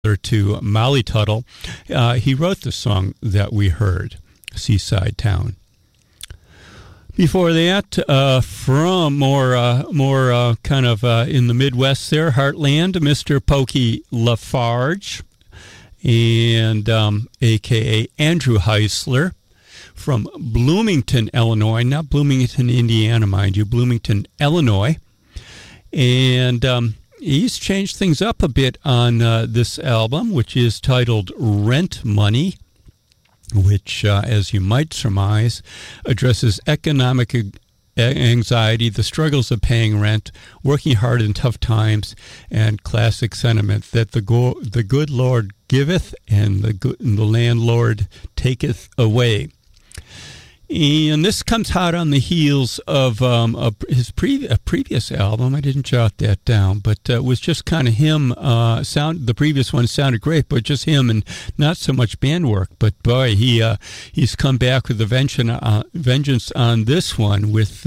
to Molly Tuttle. He wrote the song that we heard, Seaside Town. Before that, from more kind of in the Midwest there, Heartland, Mr. Pokey Lafarge, and a.k.a. Andrew Heisler from Bloomington, Illinois, not Bloomington, Indiana, mind you, Bloomington, Illinois. And he's changed things up a bit on this album, which is titled Rent Money, which, as you might surmise, addresses economic anxiety, the struggles of paying rent, working hard in tough times, and classic sentiment that the good Lord giveth and the landlord taketh away. And this comes hot on the heels of his previous album. I didn't jot that down, but it was just kind of him. The previous one sounded great, but just him and not so much band work. But boy, he's come back with a vengeance on this one, with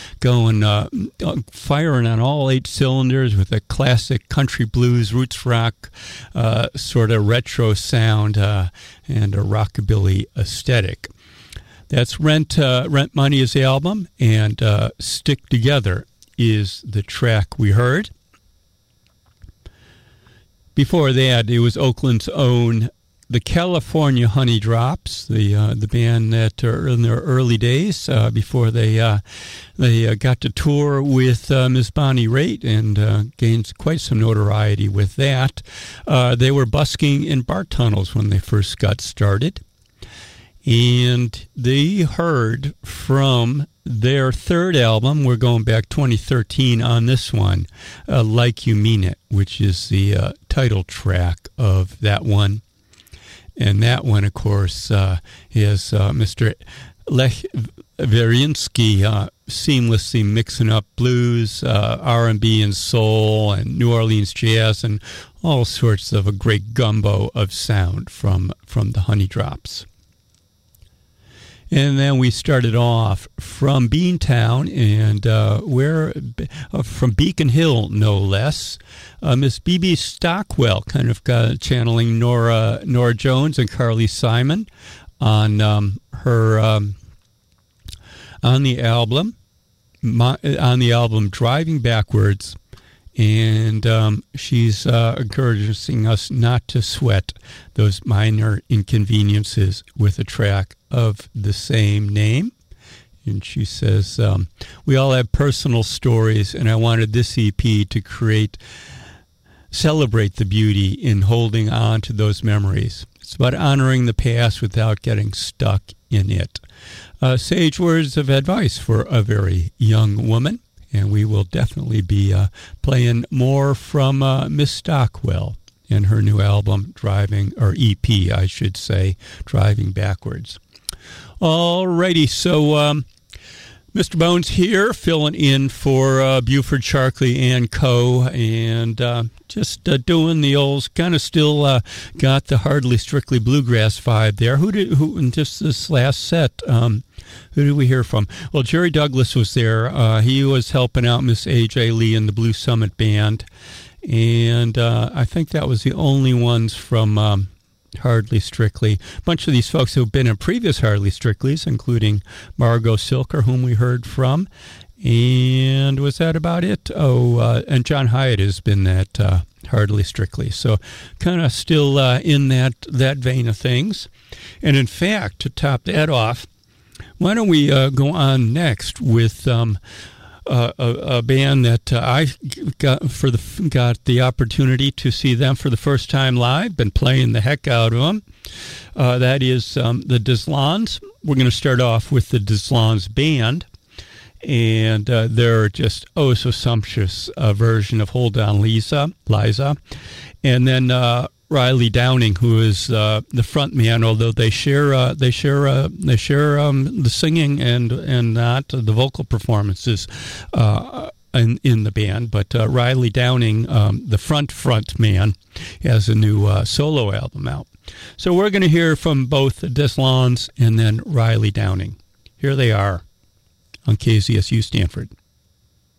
firing on all 8 cylinders with a classic country blues, roots rock, sort of retro sound, and a rockabilly aesthetic. That's Rent Money is the album, and Stick Together is the track we heard. Before that, it was Oakland's own the California Honey Drops, the band that are in their early days, before they got to tour with Miss Bonnie Raitt and gained quite some notoriety with that. They were busking in BART tunnels when they first got started. And they heard from their third album, we're going back 2013 on this one, Like You Mean It, which is the title track of that one. And that one, of course, is Mr. Lech Wiercinski seamlessly mixing up blues, R&B and soul, and New Orleans jazz, and all sorts of a great gumbo of sound from the Honey Drops. And then we started off from Beantown, and from Beacon Hill, no less. Miss B.B. Stockwell, kind of channeling Nora Jones and Carly Simon on her on the album Driving Backwards. And she's encouraging us not to sweat those minor inconveniences with a track of the same name. And she says, we all have personal stories, and I wanted this EP to celebrate the beauty in holding on to those memories. It's about honoring the past without getting stuck in it. Sage words of advice for a very young woman. And we will definitely be playing more from Miss Stockwell in her new album, EP, I should say, Driving Backwards. All righty, so Mr. Bones here, filling in for Buford Sharkley and Co., and just doing the old, kind of still got the Hardly Strictly Bluegrass vibe there. Who in just this last set, who did we hear from? Well, Jerry Douglas was there. He was helping out Miss A.J. Lee in the Blue Summit Band, and I think that was the only ones from Hardly Strictly. A bunch of these folks who have been in previous Hardly Strictlys, including Margot Silker, whom we heard from. And was that about it? And John Hyatt has been at Hardly Strictly. So kind of still in that vein of things. And in fact, to top that off, why don't we go on next with a band that I got the opportunity to see them for the first time live. Been playing the heck out of them. That is the Deslons. We're going to start off with the Deslons Band, and they're just so sumptuous version of Hold On Liza, and then Riley Downing, who is the front man, although they share the singing and not the vocal performances in the band. But Riley Downing, the front man, has a new solo album out. So we're going to hear from both the Deslons and then Riley Downing. Here they are on KZSU Stanford.